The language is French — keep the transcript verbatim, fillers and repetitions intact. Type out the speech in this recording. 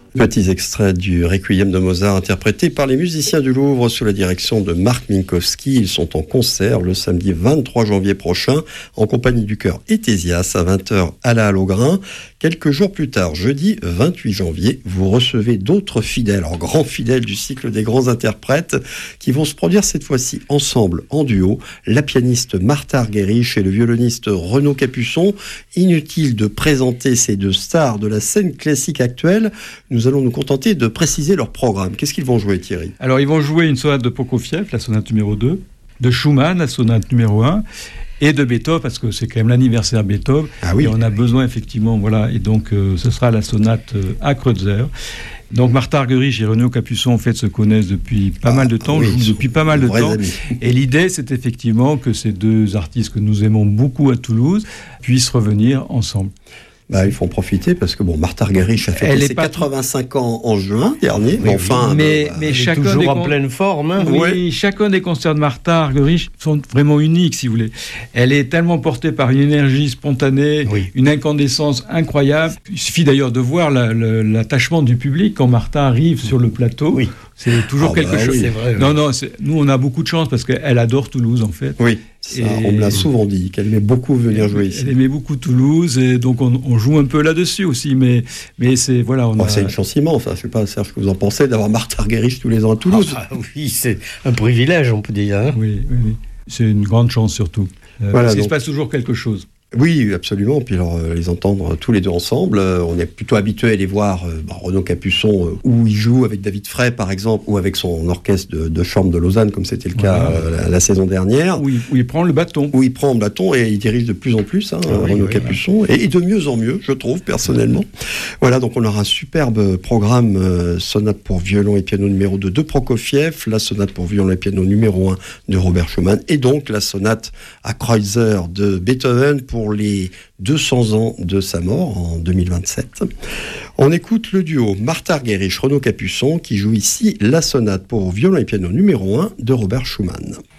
Petits extraits du Requiem de Mozart interprété par les musiciens du Louvre sous la direction de Marc Minkowski. Ils sont en concert le samedi vingt-trois janvier prochain en compagnie du chœur Etésias à vingt heures à la Halle au Grain. Quelques jours plus tard, jeudi vingt-huit janvier, vous recevez d'autres fidèles, alors grands fidèles du cycle des grands interprètes, qui vont se produire cette fois-ci ensemble, en duo, la pianiste Martha Argerich et le violoniste Renaud Capuçon. Inutile de présenter ces deux stars de la scène classique actuelle, nous allons nous contenter de préciser leur programme. Qu'est-ce qu'ils vont jouer, Thierry ? Alors, ils vont jouer une sonate de Prokofiev, la sonate numéro deux, de Schumann, la sonate numéro un, et de Beethoven, parce que c'est quand même l'anniversaire de Beethoven, ah oui, et on a besoin effectivement, voilà, et donc euh, ce sera la sonate euh, à Kreutzer. Donc Martha Argerich et Renaud Capuçon en fait se connaissent depuis pas ah, mal de temps, oui, jouent depuis pas mal de temps. Amis. Et l'idée, c'est effectivement que ces deux artistes que nous aimons beaucoup à Toulouse puissent revenir ensemble. Bah, il faut en profiter parce que bon, Martha Argerich a fêté ses quatre-vingt-cinq ans en juin dernier. Oui, mais enfin, mais, bah, mais chacun toujours des en con... pleine forme. Hein. Oui, ouais. Chacun des concerts de Martha Argerich sont vraiment uniques, si vous voulez. Elle est tellement portée par une énergie spontanée, oui. une incandescence incroyable. Il suffit d'ailleurs de voir la, la, l'attachement du public quand Martha arrive sur le plateau. Oui. C'est toujours ah quelque bah, chose. Oui, c'est vrai, non, oui. non, c'est... nous on a beaucoup de chance parce qu'elle adore Toulouse en fait. Oui, ça, et... on me l'a souvent dit qu'elle aimait beaucoup venir elle, jouer ici. Elle aimait beaucoup Toulouse et donc on, on joue un peu là-dessus aussi, mais mais c'est voilà. On oh, a... C'est une chance immense. Hein. Je sais pas, Serge, ce que vous en pensez d'avoir Martha Argerich tous les ans à Toulouse. Ah, bah, oui, c'est un privilège, on peut dire. Hein. Oui, oui, oui, c'est une grande chance surtout. Euh, voilà, parce qu'il donc... se passe toujours quelque chose. Oui, absolument. Puis alors, euh, les entendre tous les deux ensemble, euh, on est plutôt habitué à les voir, euh, bah, Renaud Capuçon, euh, où il joue avec David Frey, par exemple, ou avec son orchestre de, de chambre de Lausanne, comme c'était le cas voilà. euh, la, la saison dernière. Où il, où il prend le bâton. Où il prend le bâton et il dirige de plus en plus, hein, ah, oui, Renaud oui, Capuçon, oui. et, et de mieux en mieux, je trouve, personnellement. Voilà, donc on aura un superbe programme, euh, sonate pour violon et piano numéro deux de Prokofiev, la sonate pour violon et piano numéro un de Robert Schumann, et donc la sonate à Kreutzer de Beethoven pour pour les deux cents ans de sa mort en deux mille vingt-sept. On écoute le duo Martha Argerich, Renaud Capuçon qui joue ici la sonate pour violon et piano numéro un de Robert Schumann.